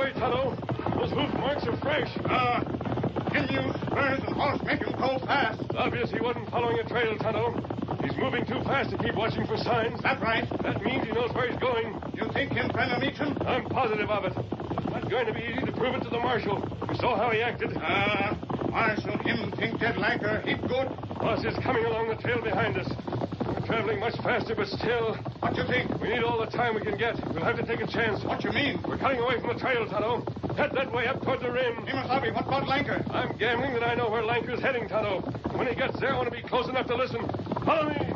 way, Tonto. Those hoof marks are fresh. Can use spurs and horse make him go fast. It's obvious he wasn't following a trail, Tonto. He's moving too fast to keep watching for signs. That's right. That means he knows where he's going. You think him trying to meet him? I'm positive of it. It's not going to be easy to prove it to the marshal. We saw how he acted. Marshal him think that Lanker heap good. Boss is coming along the trail behind us. We're traveling much faster, but still... What you think? We need all the time we can get. We'll have to take a chance. What you mean? We're cutting away from the trail, Tonto. Head that way up toward the rim. Imasabi, what about Lanker? I'm gambling that I know where Lanker's heading, Tonto. When he gets there, I want to be close enough to listen. Follow me.